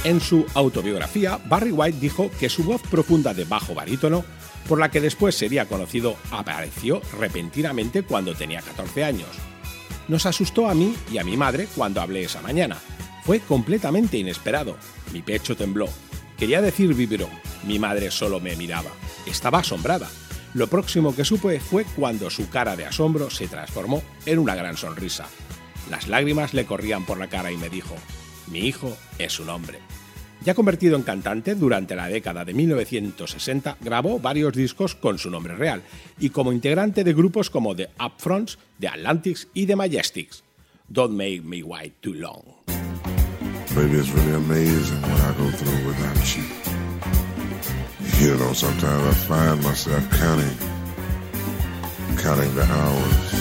En su autobiografía, Barry White dijo que su voz profunda de bajo barítono, por la que después sería conocido, apareció repentinamente cuando tenía 14 años. Nos asustó a mí y a mi madre cuando hablé esa mañana. Fue completamente inesperado. Mi pecho tembló. Quería decir vibró. Mi madre solo me miraba. Estaba asombrada. Lo próximo que supe fue cuando su cara de asombro se transformó en una gran sonrisa. Las lágrimas le corrían por la cara y me dijo: «Mi hijo es un hombre». Ya convertido en cantante, durante la década de 1960 grabó varios discos con su nombre real y como integrante de grupos como The Upfronts, The Atlantics y The Majestics. Don't Make Me Wait Too Long. Baby, it's really amazing what I go through without you. You know, sometimes I find myself counting the hours